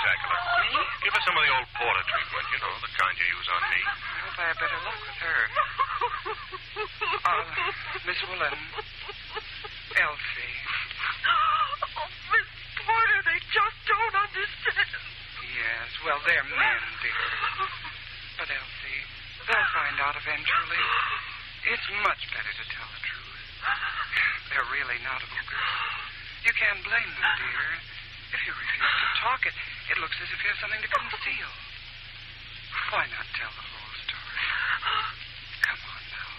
spectacular. Me? Give her some of the old Porter treatment, you know, the kind you use on me. I hope I have better luck with her. Miss Woolen. Elsie. Oh, Miss Porter, they just don't understand. Yes, well, they're men, dear. But, Elsie, they'll find out eventually. It's much better to tell the truth. They're really notable girls. You can't blame them, dear. If you refuse to talk, it looks as if you have something to conceal. Why not tell the whole story? Come on now.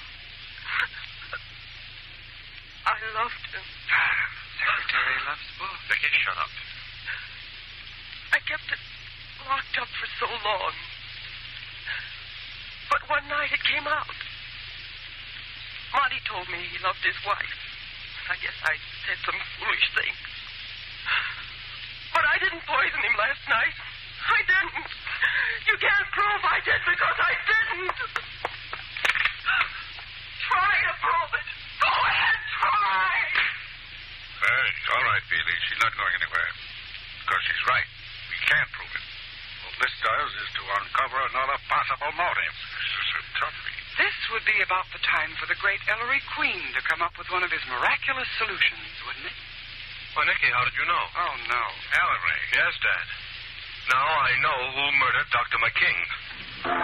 I loved him. Secretary loves both. Vicky, shut up. I kept it locked up for so long. But one night it came out. Monty told me he loved his wife. I guess I said some foolish things. But I didn't poison him last night. I didn't. You can't prove I did because I didn't. Try to prove it. Go ahead, try. Hey, all right, Feely. She's not going anywhere. Because she's right. We can't prove it. All this does is to uncover another possible motive. This is a toughie. This would be about the time for the great Ellery Queen to come up with one of his miraculous solutions, wouldn't it? Well, Nicky, how did you know? Oh, no. Ellery. Yes, Dad. Now I know who murdered Dr. McKing.